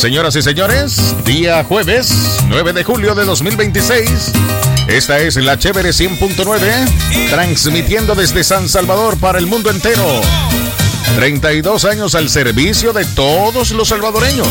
Señoras y señores, día jueves 9 de julio de 2026. Esta es la Chévere 100.9, transmitiendo desde San Salvador para el mundo entero. 32 años al servicio de todos los salvadoreños.